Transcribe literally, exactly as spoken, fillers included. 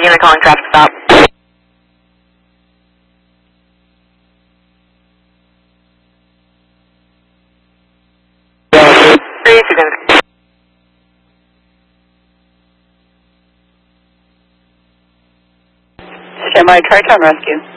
unit calling traffic stop. Three, two, ten. Stand by, Tri-Town Rescue.